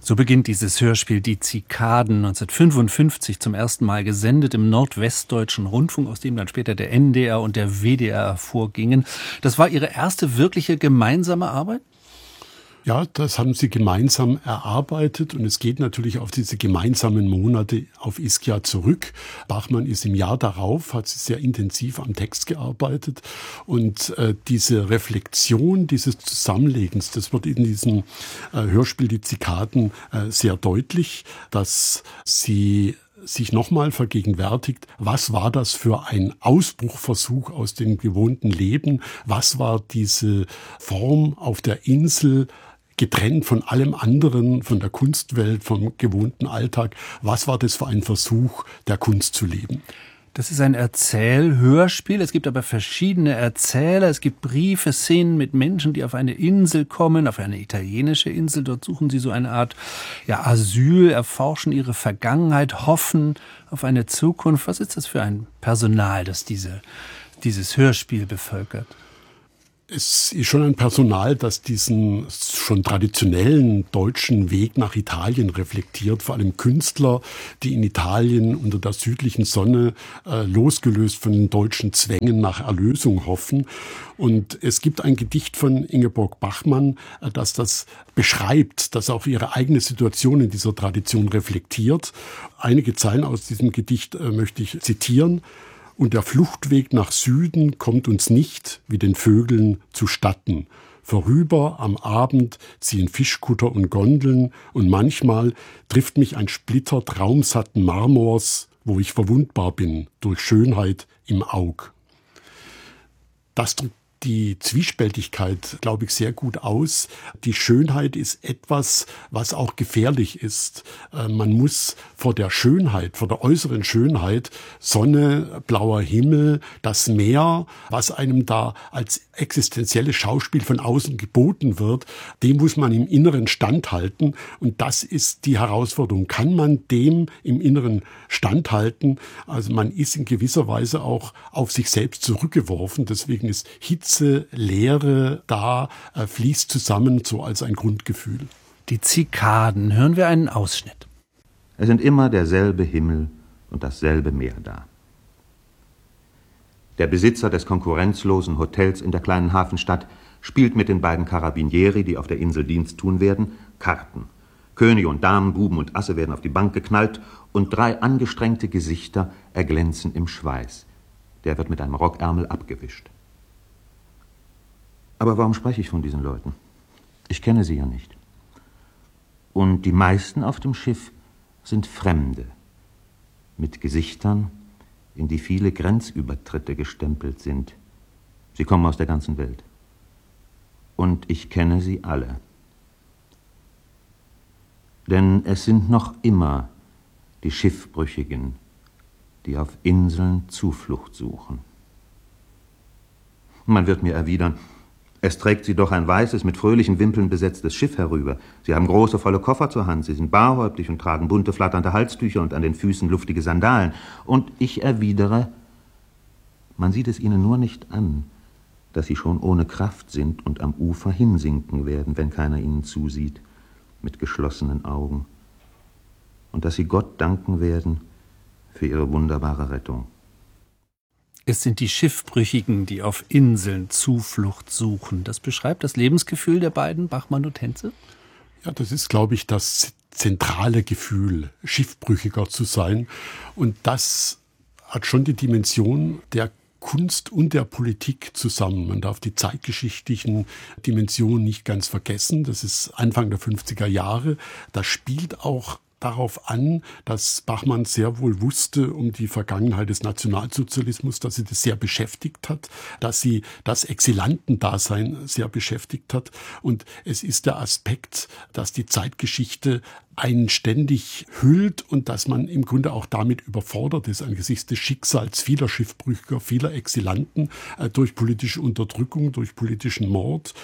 So beginnt dieses Hörspiel Die Zikaden, 1955 zum ersten Mal gesendet im Nordwestdeutschen Rundfunk, aus dem dann später der NDR und der WDR hervorgingen. Das war Ihre erste wirkliche gemeinsame Arbeit? Ja, das haben sie gemeinsam erarbeitet und es geht natürlich auf diese gemeinsamen Monate auf Ischia zurück. Bachmann ist im Jahr darauf, hat sie sehr intensiv am Text gearbeitet und diese Reflexion dieses Zusammenlegens, das wird in diesem Hörspiel Die Zikaden sehr deutlich, dass sie sich nochmal vergegenwärtigt, was war das für ein Ausbruchversuch aus dem gewohnten Leben, was war diese Form auf der Insel, getrennt von allem anderen, von der Kunstwelt, vom gewohnten Alltag. Was war das für ein Versuch, der Kunst zu leben? Das ist ein Erzählhörspiel. Es gibt aber verschiedene Erzähler. Es gibt Briefe, Szenen mit Menschen, die auf eine Insel kommen, auf eine italienische Insel. Dort suchen sie so eine Art Asyl, erforschen ihre Vergangenheit, hoffen auf eine Zukunft. Was ist das für ein Personal, das dieses Hörspiel bevölkert? Es ist schon ein Personal, das diesen schon traditionellen deutschen Weg nach Italien reflektiert. Vor allem Künstler, die in Italien unter der südlichen Sonne losgelöst von den deutschen Zwängen nach Erlösung hoffen. Und es gibt ein Gedicht von Ingeborg Bachmann, das beschreibt, das auch ihre eigene Situation in dieser Tradition reflektiert. Einige Zeilen aus diesem Gedicht möchte ich zitieren. Und der Fluchtweg nach Süden kommt uns nicht, wie den Vögeln, zustatten. Vorüber am Abend ziehen Fischkutter und Gondeln und manchmal trifft mich ein Splitter traumsatten Marmors, wo ich verwundbar bin durch Schönheit im Aug. Das drückt die Zwiespältigkeit, glaube ich, sehr gut aus. Die Schönheit ist etwas, was auch gefährlich ist. Man muss vor der Schönheit, vor der äußeren Schönheit, Sonne, blauer Himmel, das Meer, was einem da als existenzielles Schauspiel von außen geboten wird, dem muss man im Inneren standhalten. Und das ist die Herausforderung. Kann man dem im Inneren standhalten? Also man ist in gewisser Weise auch auf sich selbst zurückgeworfen. Deswegen ist Hitze, Leere da, fließt zusammen so als ein Grundgefühl. Die Zikaden, hören wir einen Ausschnitt. Es sind immer derselbe Himmel und dasselbe Meer da. Der Besitzer des konkurrenzlosen Hotels in der kleinen Hafenstadt spielt mit den beiden Carabinieri, die auf der Insel Dienst tun werden, Karten. Könige und Damen, Buben und Asse werden auf die Bank geknallt und 3 angestrengte Gesichter erglänzen im Schweiß. Der wird mit einem Rockärmel abgewischt. Aber warum spreche ich von diesen Leuten? Ich kenne sie ja nicht. Und die meisten auf dem Schiff sind Fremde, mit Gesichtern, in die viele Grenzübertritte gestempelt sind. Sie kommen aus der ganzen Welt. Und ich kenne sie alle. Denn es sind noch immer die Schiffbrüchigen, die auf Inseln Zuflucht suchen. Man wird mir erwidern, es trägt sie doch ein weißes, mit fröhlichen Wimpeln besetztes Schiff herüber. Sie haben große, volle Koffer zur Hand, sie sind barhäuptig und tragen bunte, flatternde Halstücher und an den Füßen luftige Sandalen. Und ich erwidere, man sieht es ihnen nur nicht an, dass sie schon ohne Kraft sind und am Ufer hinsinken werden, wenn keiner ihnen zusieht, mit geschlossenen Augen. Und dass sie Gott danken werden für ihre wunderbare Rettung. Es sind die Schiffbrüchigen, die auf Inseln Zuflucht suchen. Das beschreibt das Lebensgefühl der beiden, Bachmann und Henze? Ja, das ist, glaube ich, das zentrale Gefühl, Schiffbrüchiger zu sein. Und das hat schon die Dimension der Kunst und der Politik zusammen. Man darf die zeitgeschichtlichen Dimensionen nicht ganz vergessen. Das ist Anfang der 50er Jahre. Das spielt auch darauf an, dass Bachmann sehr wohl wusste um die Vergangenheit des Nationalsozialismus, dass sie das sehr beschäftigt hat, dass sie das Exilantendasein sehr beschäftigt hat. Und es ist der Aspekt, dass die Zeitgeschichte einen ständig hüllt und dass man im Grunde auch damit überfordert ist angesichts des Schicksals vieler Schiffbrüchiger, vieler Exilanten durch politische Unterdrückung, durch politischen Mord.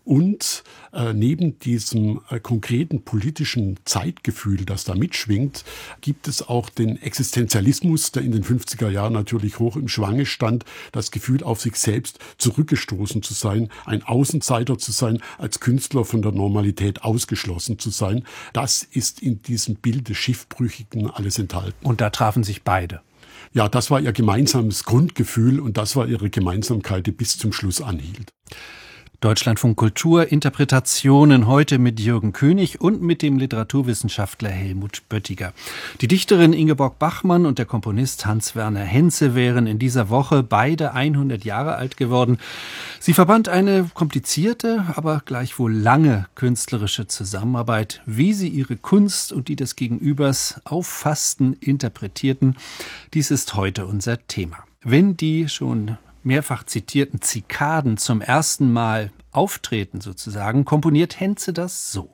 Und neben diesem konkreten politischen Zeitgefühl, das da mitschwingt, gibt es auch den Existenzialismus, der in den 50er Jahren natürlich hoch im Schwange stand, das Gefühl, auf sich selbst zurückgestoßen zu sein, ein Außenseiter zu sein, als Künstler von der Normalität ausgeschlossen zu sein. Das ist in diesem Bild des Schiffbrüchigen alles enthalten. Und da trafen sich beide. Ja, das war ihr gemeinsames Grundgefühl und das war ihre Gemeinsamkeit, die bis zum Schluss anhielt. Deutschlandfunk Kultur, Interpretationen heute mit Jürgen König und mit dem Literaturwissenschaftler Helmut Böttiger. Die Dichterin Ingeborg Bachmann und der Komponist Hans-Werner Henze wären in dieser Woche beide 100 Jahre alt geworden. Sie verband eine komplizierte, aber gleichwohl lange künstlerische Zusammenarbeit. Wie sie ihre Kunst und die des Gegenübers auffassten, interpretierten, dies ist heute unser Thema. Wenn die schon mehrfach zitierten Zikaden zum ersten Mal auftreten sozusagen, komponiert Henze das so.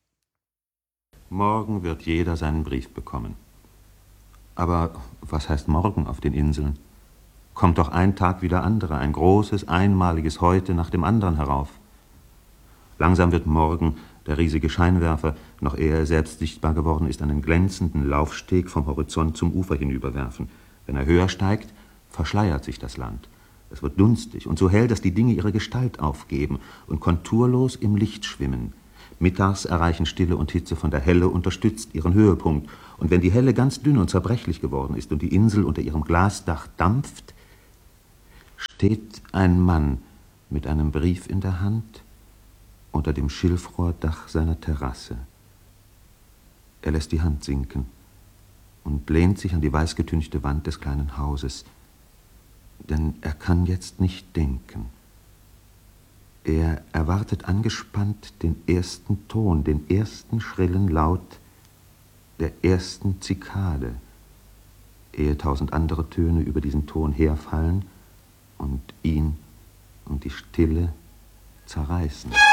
Morgen wird jeder seinen Brief bekommen. Aber was heißt morgen auf den Inseln? Kommt doch ein Tag wie der andere, ein großes, einmaliges Heute nach dem anderen herauf. Langsam wird morgen der riesige Scheinwerfer, noch ehe er selbst sichtbar geworden ist, einen glänzenden Laufsteg vom Horizont zum Ufer hinüberwerfen. Wenn er höher steigt, verschleiert sich das Land. Es wird dunstig und so hell, dass die Dinge ihre Gestalt aufgeben und konturlos im Licht schwimmen. Mittags erreichen Stille und Hitze von der Helle unterstützt ihren Höhepunkt. Und wenn die Helle ganz dünn und zerbrechlich geworden ist und die Insel unter ihrem Glasdach dampft, steht ein Mann mit einem Brief in der Hand unter dem Schilfrohrdach seiner Terrasse. Er lässt die Hand sinken und lehnt sich an die weißgetünchte Wand des kleinen Hauses. Denn er kann jetzt nicht denken. Er erwartet angespannt den ersten Ton, den ersten schrillen Laut der ersten Zikade, ehe 1000 andere Töne über diesen Ton herfallen und ihn und die Stille zerreißen.